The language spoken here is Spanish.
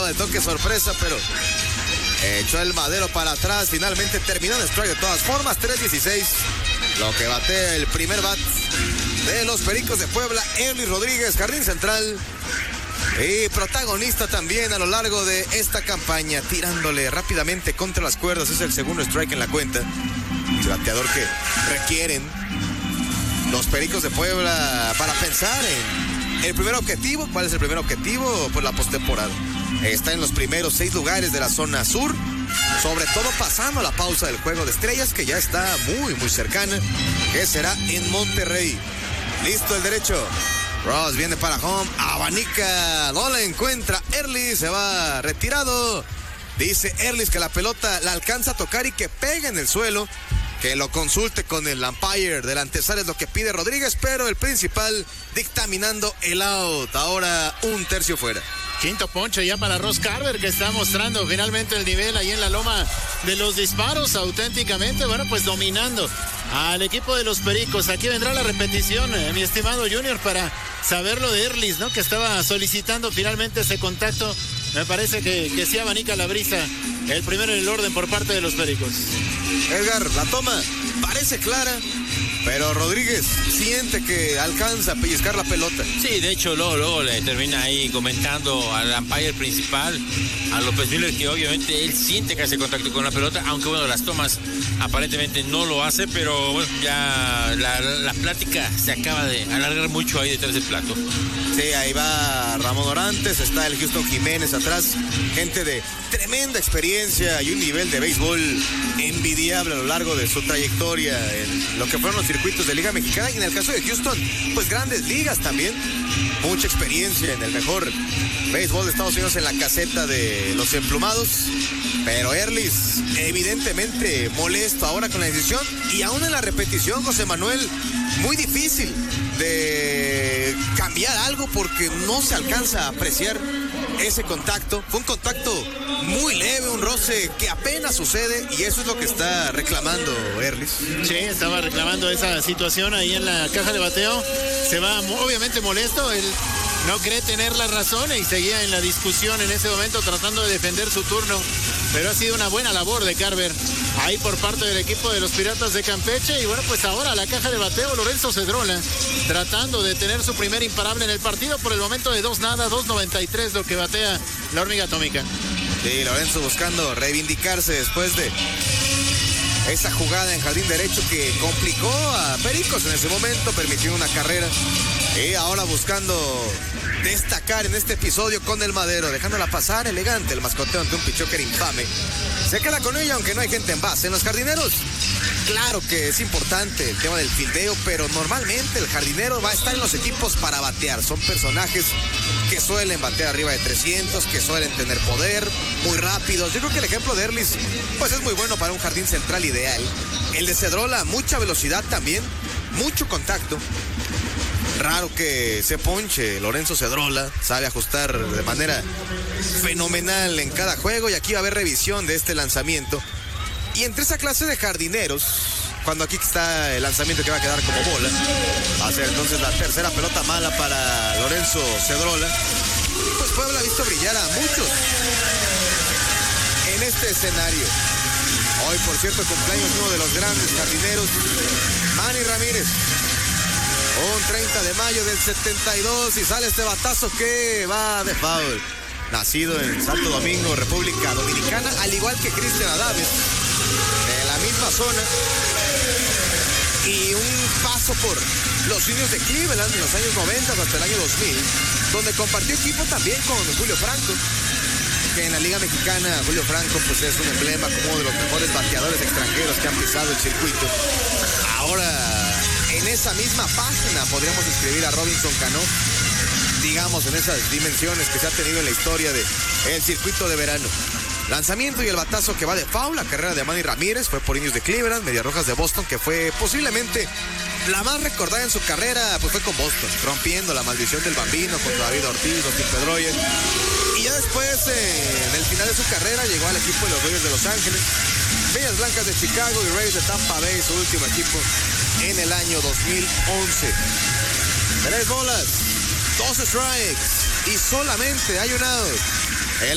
el toque sorpresa, pero echó el madero para atrás. Finalmente terminó en strike de todas formas. 3-16. Lo que batea el primer bat de los Pericos de Puebla, Erlis Rodríguez, jardín central. Y protagonista también a lo largo de esta campaña, tirándole rápidamente contra las cuerdas. Es el segundo strike en la cuenta. El bateador que requieren los Pericos de Puebla para pensar en el primer objetivo. ¿Cuál es el primer objetivo? Pues la postemporada. Está en los primeros 6 lugares de la zona sur, sobre todo pasando la pausa del Juego de Estrellas, que ya está muy cercana, que será en Monterrey. Listo el derecho. Ross viene para home, abanica, no la encuentra. Erlis se va retirado. Dice Erlis que la pelota la alcanza a tocar y que pega en el suelo. Que lo consulte con el umpire del antesala, es lo que pide Rodríguez, pero el principal dictaminando el out. Ahora un tercio fuera. Quinto ponche ya para Ross Carver, que está mostrando finalmente el nivel ahí en la loma de los disparos, auténticamente, bueno, pues dominando al equipo de los Pericos. Aquí vendrá la repetición, mi estimado Junior, para saber lo de Erlis, ¿no? Que estaba solicitando finalmente ese contacto. Me parece que sí abanica la brisa. El primero en el orden por parte de los Pericos. Edgar, la toma parece clara, pero Rodríguez siente que alcanza a pellizcar la pelota. Sí, de hecho, luego le termina ahí comentando al umpire principal, a López Miller, que obviamente él siente que hace contacto con la pelota, aunque bueno, las tomas aparentemente no lo hace, pero bueno, ya la plática se acaba de alargar mucho ahí detrás del plato. Sí, ahí va Ramón Orantes, está el Houston Jiménez atrás, gente de tremenda experiencia y un nivel de béisbol envidiable a lo largo de su trayectoria en lo que fueron los circuitos de Liga Mexicana, y en el caso de Houston, pues grandes ligas también, mucha experiencia en el mejor béisbol de Estados Unidos en la caseta de los emplumados. Pero Erlis evidentemente molesto ahora con la decisión, y aún en la repetición, José Manuel, muy difícil de cambiar algo porque no se alcanza a apreciar ese contacto. Fue un contacto muy leve, un roce que apenas sucede, y eso es lo que está reclamando Erlis. Sí, estaba reclamando esa situación ahí en la caja de bateo. Se va obviamente molesto, él no cree tener la razón y seguía en la discusión en ese momento tratando de defender su turno, pero ha sido una buena labor de Carver ahí por parte del equipo de los Piratas de Campeche. Y bueno, pues ahora la caja de bateo, Lorenzo Cedrola tratando de tener su primer imparable en el partido, por el momento de 2-93 lo que batea la hormiga atómica. Sí, Lorenzo buscando reivindicarse después de esa jugada en jardín derecho que complicó a Pericos en ese momento, permitió una carrera, y ahora buscando destacar en este episodio con el madero, dejándola pasar elegante el mascoteo ante un pitcher infame. Se queda con ella aunque no hay gente en base. En los jardineros, claro que es importante el tema del fildeo, pero normalmente el jardinero va a estar en los equipos para batear. Son personajes que suelen batear arriba de 300, que suelen tener poder, muy rápidos. Yo creo que el ejemplo de Erlis pues es muy bueno para un jardín central ideal. El de Cedrola, mucha velocidad también, mucho contacto. Raro que se ponche Lorenzo Cedrola, sabe ajustar de manera fenomenal en cada juego, y aquí va a haber revisión de este lanzamiento. Y entre esa clase de jardineros, cuando aquí está el lanzamiento que va a quedar como bola, va a ser entonces la tercera pelota mala para Lorenzo Cedrola. Pues Puebla ha visto brillar a muchos en este escenario. Hoy, por cierto, cumpleaños uno de los grandes jardineros, Manny Ramírez. Un 30 de mayo del 72, y sale este batazo que va de foul. Nacido en Santo Domingo, República Dominicana, al igual que Cristian Adames, de la misma zona. Y un paso por los Indios de Cleveland en los años 90 hasta el año 2000, donde compartió equipo también con Julio Franco, que en la Liga Mexicana Julio Franco pues es un emblema como uno de los mejores bateadores extranjeros que han pisado el circuito. Ahora, en esa misma página podríamos escribir a Robinson Cano, digamos, en esas dimensiones que se ha tenido en la historia del circuito de verano. Lanzamiento y el batazo que va de foul. La carrera de Manny Ramírez fue por Indios de Cleveland, Medias Rojas de Boston, que fue posiblemente la más recordada en su carrera, pues fue con Boston, rompiendo la maldición del Bambino contra David Ortiz, Austin Pedroia. Y ya después, en el final de su carrera, llegó al equipo de los Dodgers de Los Ángeles, Medias Blancas de Chicago y Rays de Tampa Bay, su último equipo en el año 2011. 3 bolas, 2 strikes y solamente hay un out.